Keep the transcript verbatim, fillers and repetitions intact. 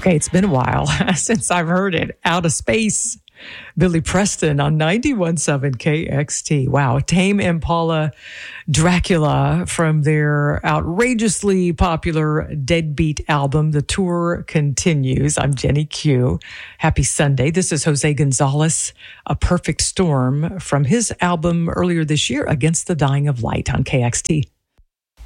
Okay, it's been a while since I've heard it. Out of Space, Billy Preston on ninety-one point seven K X T. Wow, Tame Impala, Dracula from their outrageously popular Deadbeat album. The tour continues. I'm Jenny Q. Happy Sunday. This is Jose Gonzalez, A Perfect Storm, from his album earlier this year, Against the Dying of Light on K X T.